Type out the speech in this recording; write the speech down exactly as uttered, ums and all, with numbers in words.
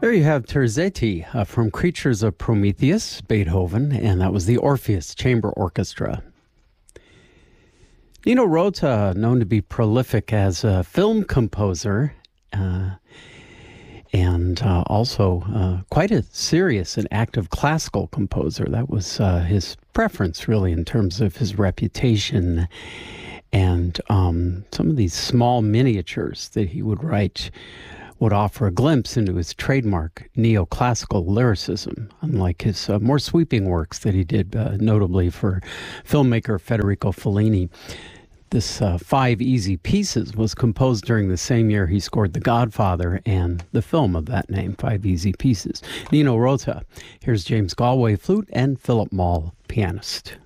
There you have Terzetti uh, from Creatures of Prometheus, Beethoven, and that was the Orpheus Chamber Orchestra. Nino Rota, known to be prolific as a film composer, uh, and uh, also uh, quite a serious and active classical composer. That was uh, his preference, really, in terms of his reputation. And um, some of these small miniatures that he would write would offer a glimpse into his trademark neoclassical lyricism, unlike his uh, more sweeping works that he did uh, notably for filmmaker Federico Fellini. This uh, Five Easy Pieces was composed during the same year he scored The Godfather and the film of that name, Five Easy Pieces. Nino Rota. Here's James Galway, flute, and Philip Mall, pianist.